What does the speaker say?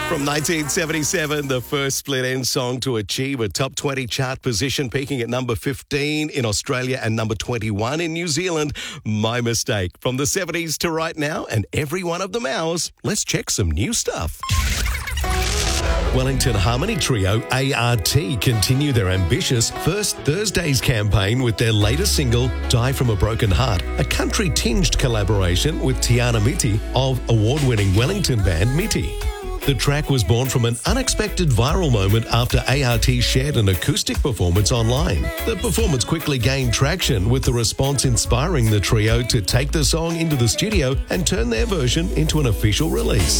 From 1977, the first Split Enz song to achieve a top 20 chart position, peaking at number 15 in Australia and number 21 in New Zealand. My Mistake. From the 70s to right now, and every one of them ours. Let's check some new stuff. Wellington Harmony Trio ART continue their ambitious First Thursdays campaign with their latest single, Die From a Broken Heart, a country-tinged collaboration with Tiana Miti of award-winning Wellington band Miti. The track was born from an unexpected viral moment after ART shared an acoustic performance online. The performance quickly gained traction, with the response inspiring the trio to take the song into the studio and turn their version into an official release.